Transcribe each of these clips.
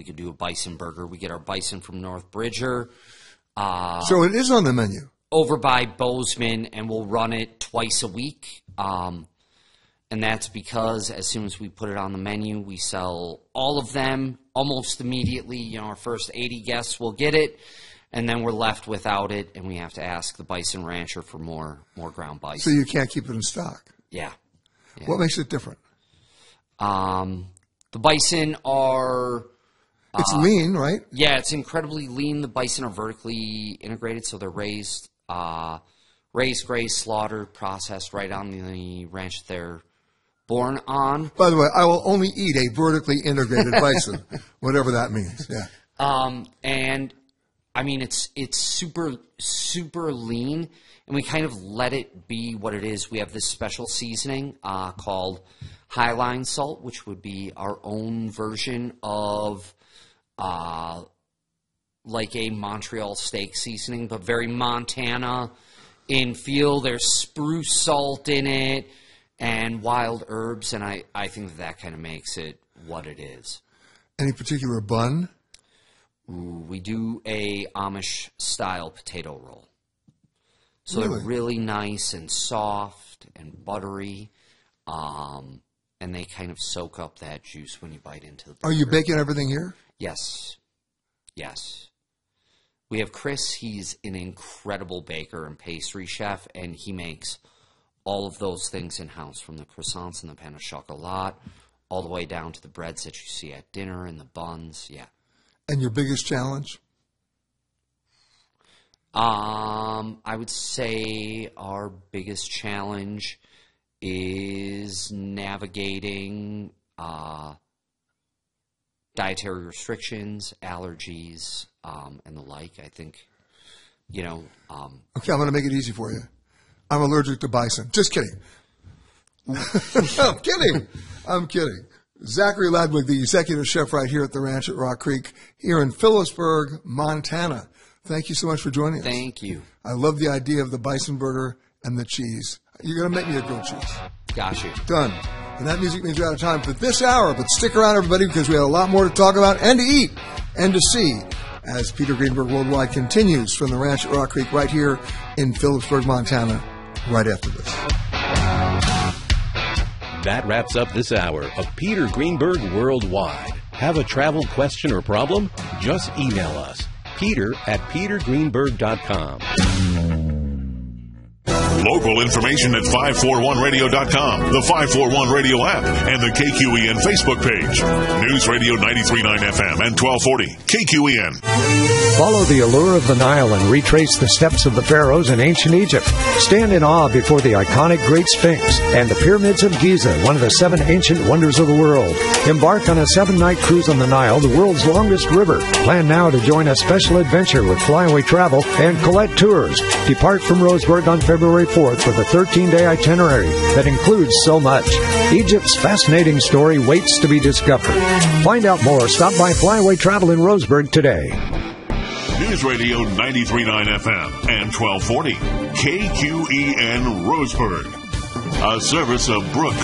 we could do a bison burger. We get our bison from North Bridger. So it is on the menu. Over by Bozeman, and we'll run it twice a week. And that's because as soon as we put it on the menu, we sell all of them almost immediately. Our first 80 guests will get it, and then we're left without it, and we have to ask the bison rancher for more ground bison. So you can't keep it in stock. Yeah. What makes it different? The bison are... It's lean, right? Yeah, it's incredibly lean. The bison are vertically integrated, so they're raised, grazed, slaughtered, processed right on the ranch that they're born on. By the way, I will only eat a vertically integrated bison, whatever that means. Yeah. And I mean, it's super, super lean, and we kind of let it be what it is. We have this special seasoning called Highline Salt, which would be our own version of like a Montreal steak seasoning, but very Montana in feel. There's spruce salt in it and wild herbs, and I think that kind of makes it what it is. Any particular bun? Ooh, we do a Amish-style potato roll. So Really? they're really nice and soft and buttery, and they kind of soak up that juice when you bite into the burger. Are you baking everything here? Yes. Yes. We have Chris. He's an incredible baker and pastry chef, and he makes all of those things in-house, from the croissants and the pain au chocolat, all the way down to the breads that you see at dinner and the buns. Yeah. And your biggest challenge? I would say our biggest challenge is navigating dietary restrictions, allergies, and the like. I think, Okay, I'm going to make it easy for you. I'm allergic to bison. Just kidding. I'm kidding. Zachary Ladwig, the executive chef right here at the ranch at Rock Creek, here in Phillipsburg, Montana. Thank you so much for joining us. Thank you. I love the idea of the bison burger and the cheese. You're going to make me a grilled cheese. Got you. Done. And that music means we're out of time for this hour, but stick around, everybody, because we have a lot more to talk about and to eat and to see as Peter Greenberg Worldwide continues from the ranch at Rock Creek right here in Phillipsburg, Montana, right after this. That wraps up this hour of Peter Greenberg Worldwide. Have a travel question or problem? Just email us, peter@petergreenberg.com. Local information at 541radio.com, the 541 Radio app, and the KQEN Facebook page. News Radio 93.9 FM and 1240 KQEN. Follow the allure of the Nile and retrace the steps of the pharaohs in ancient Egypt. Stand in awe before the iconic Great Sphinx and the pyramids of Giza, one of the 7 ancient wonders of the world. Embark on a 7-night cruise on the Nile, the world's longest river. Plan now to join a special adventure with Flyaway Travel and Colette Tours. Depart from Roseburg on February 4th with a 13-day itinerary that includes so much. Egypt's fascinating story waits to be discovered. Find out more. Stop by Flyaway Travel in Roseburg today. News Radio 93.9 FM and 1240 KQEN Roseburg. A service of Brooke.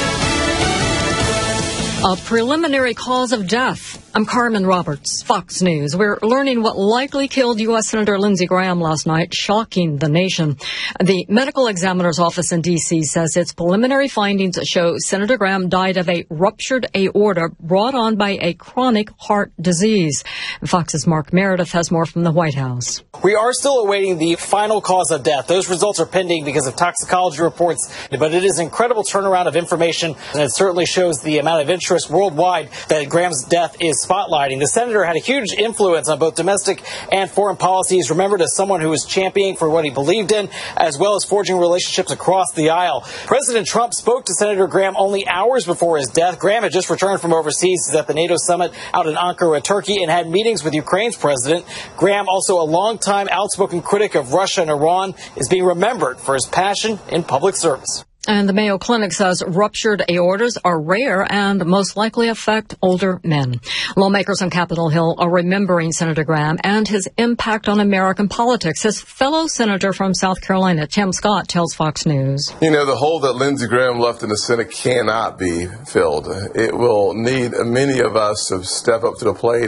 A preliminary cause of death. I'm Carmen Roberts, Fox News. We're learning what likely killed U.S. Senator Lindsey Graham last night, shocking the nation. The medical examiner's office in D.C. says its preliminary findings show Senator Graham died of a ruptured aorta brought on by a chronic heart disease. Fox's Mark Meredith has more from the White House. We are still awaiting the final cause of death. Those results are pending because of toxicology reports, but it is an incredible turnaround of information, and it certainly shows the amount of interest worldwide that Graham's death is spotlighting. The senator had a huge influence on both domestic and foreign policies, remembered as someone who was championing for what he believed in, as well as forging relationships across the aisle. President Trump spoke to Senator Graham only hours before his death. Graham had just returned from overseas. He's at the NATO summit out in Ankara, Turkey, and had meetings with Ukraine's president. Graham, also a longtime outspoken critic of Russia and Iran, is being remembered for his passion in public service. And the Mayo Clinic says ruptured aortas are rare and most likely affect older men. Lawmakers on Capitol Hill are remembering Senator Graham and his impact on American politics. His fellow senator from South Carolina, Tim Scott, tells Fox News. You know, the hole that Lindsey Graham left in the Senate cannot be filled. It will need many of us to step up to the plate